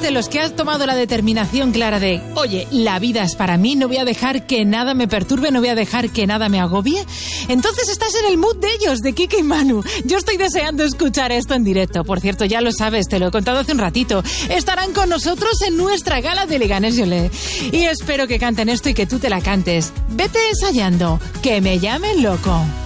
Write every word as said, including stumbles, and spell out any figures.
de los que has tomado la determinación clara de, oye, la vida es para mí, no voy a dejar que nada me perturbe, no voy a dejar que nada me agobie? Entonces estás en el mood de ellos, de Kike y Manu. Yo estoy deseando escuchar esto en directo. Por cierto, ya lo sabes, te lo he contado hace un ratito. Estarán con nosotros en nuestra gala de Leganés Yolé. Y espero que canten esto y que tú te la cantes. Vete ensayando, que me llamen loco.